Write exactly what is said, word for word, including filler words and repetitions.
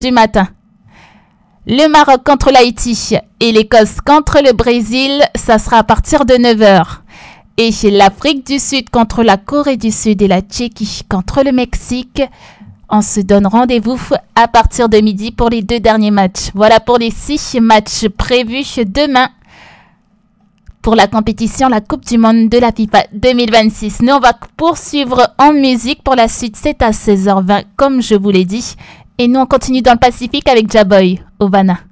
du matin. Le Maroc contre l'Haïti et l'Écosse contre le Brésil, ça sera à partir de neuf heures. Et l'Afrique du Sud contre la Corée du Sud et la Tchéquie contre le Mexique, on se donne rendez-vous à partir de midi pour les deux derniers matchs. Voilà pour les six matchs prévus demain pour la compétition, la Coupe du Monde de la FIFA deux mille vingt-six. Nous, on va poursuivre en musique. Pour la suite, c'est à seize heures vingt, comme je vous l'ai dit. Et nous, on continue dans le Pacifique avec Jaboy, Ovana.